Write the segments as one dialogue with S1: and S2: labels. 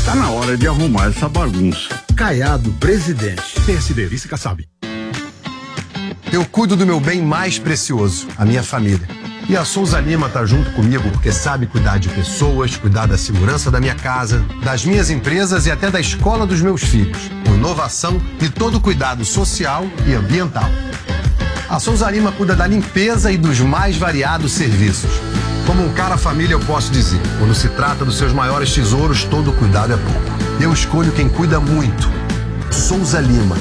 S1: Tá na hora de arrumar essa bagunça.
S2: Caiado, presidente.
S3: PSD, vice Kassab.
S4: Eu cuido do meu bem mais precioso, a minha família. E a Souza Lima tá junto comigo porque sabe cuidar de pessoas, cuidar da segurança da minha casa, das minhas empresas e até da escola dos meus filhos, com inovação e todo o cuidado social e ambiental. A Souza Lima cuida da limpeza e dos mais variados serviços. Como um cara família, eu posso dizer, quando se trata dos seus maiores tesouros, todo cuidado é pouco. Eu escolho quem cuida muito. Souza Lima.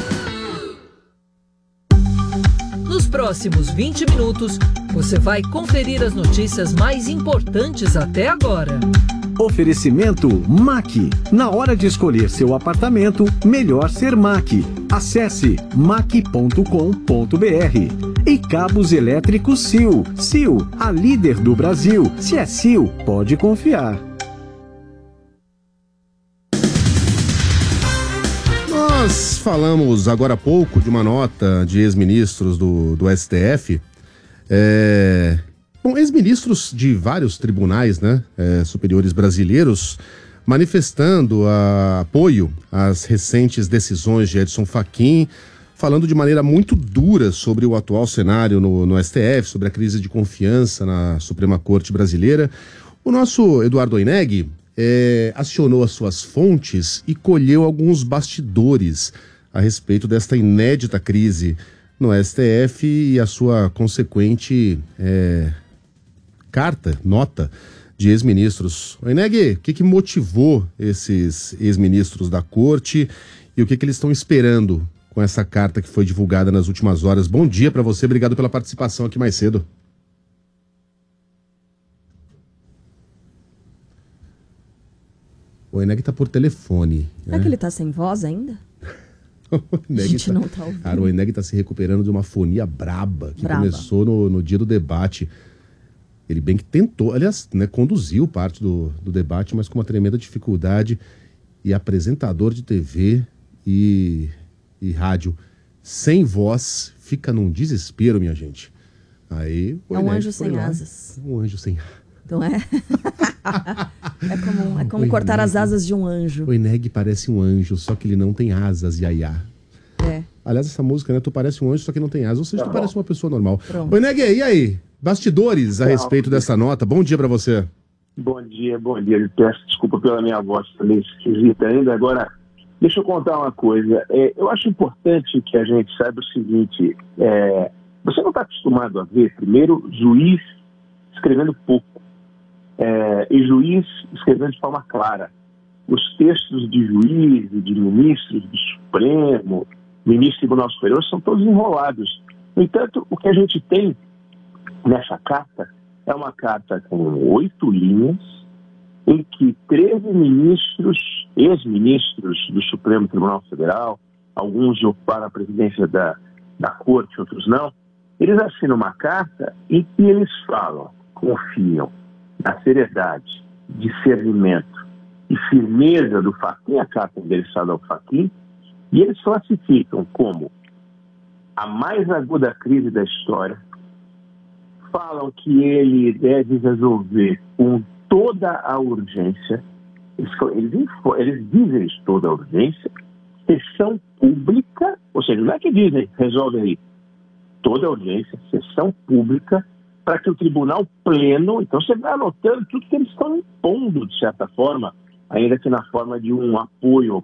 S5: Nos próximos 20 minutos, você vai conferir as notícias mais importantes até agora.
S6: Oferecimento MAC. Na hora de escolher seu apartamento, melhor ser MAC. Acesse mac.com.br. E cabos elétricos Sil. Sil, a líder do Brasil. Se é Sil, pode confiar.
S7: Nós falamos agora há pouco de uma nota de ex-ministros do STF. Bom, ex-ministros de vários tribunais, né, superiores brasileiros, manifestando apoio às recentes decisões de Edson Fachin, falando de maneira muito dura sobre o atual cenário no STF, sobre a crise de confiança na Suprema Corte brasileira. O nosso Eduardo Oineg acionou as suas fontes e colheu alguns bastidores a respeito desta inédita crise no STF e a sua consequente nota de ex-ministros. Oineg, o que motivou esses ex-ministros da corte e o que eles estão esperando com essa carta que foi divulgada nas últimas horas? Bom dia para você, obrigado pela participação aqui mais cedo. O Oineg tá por telefone.
S8: Será que ele tá sem voz ainda?
S7: A gente
S8: não tá ouvindo.
S7: Cara, o Oineg tá se recuperando de uma afonia braba que começou no dia do debate. Ele bem que tentou, aliás, né, conduziu parte do debate, mas com uma tremenda dificuldade. E apresentador de TV e rádio sem voz fica num desespero, minha gente. Aí,
S8: é um anjo sem asas.
S7: Um anjo sem asas.
S8: Não é? É como cortar as asas de um anjo.
S7: O Oineg parece um anjo, só que ele não tem asas, Yaya. Aliás, essa música, né? Tu parece um anjo, só que não tem asas. Ou seja, tu parece uma pessoa normal. Oineg, e aí? Bastidores a respeito dessa nota. Bom dia pra você.
S9: Bom dia. Eu peço desculpa pela minha voz também esquisita ainda. Agora, deixa eu contar uma coisa. Eu acho importante que a gente saiba o seguinte. Você não está acostumado a ver, primeiro, juiz escrevendo pouco. E juiz escrevendo de forma clara. Os textos de juiz e de ministros do Supremo, ministro do Tribunal Superior, são todos enrolados. No entanto, o que a gente tem nessa carta é uma carta com 8 linhas, em que 13 ministros, ex-ministros do Supremo Tribunal Federal, alguns ocuparam a presidência da Corte, outros não, eles assinam uma carta em que eles falam, confiam na seriedade, discernimento e firmeza do Fachin, a carta endereçada ao Fachin, e eles classificam como a mais aguda crise da história, falam que ele deve resolver com toda a urgência, eles dizem isso, toda a urgência, sessão pública, ou seja, não é que dizem, resolve aí, toda a urgência, sessão pública, para que o tribunal pleno, então você vai anotando tudo que eles estão impondo, de certa forma, ainda que na forma de um apoio ao